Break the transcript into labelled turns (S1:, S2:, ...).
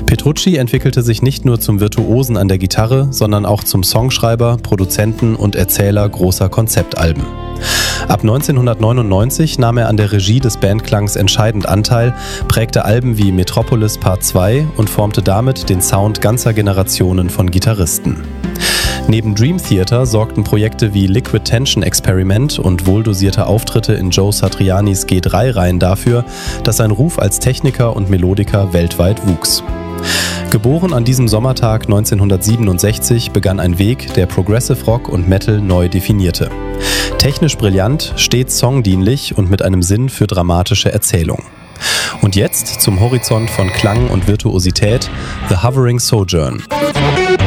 S1: Petrucci entwickelte sich nicht nur zum Virtuosen an der Gitarre, sondern auch zum Songschreiber, Produzenten und Erzähler großer Konzeptalben. Ab 1999 nahm er an der Regie des Bandklangs entscheidend Anteil, prägte Alben wie Metropolis Part 2 und formte damit den Sound ganzer Generationen von Gitarristen. Neben Dream Theater sorgten Projekte wie Liquid Tension Experiment und wohldosierte Auftritte in Joe Satrianis G3-Reihen dafür, dass sein Ruf als Techniker und Melodiker weltweit wuchs. Geboren an diesem Sommertag 1967 begann ein Weg, der Progressive Rock und Metal neu definierte. Technisch brillant, stets songdienlich und mit einem Sinn für dramatische Erzählung. Und jetzt zum Horizont von Klang und Virtuosität, The Hovering Sojourn.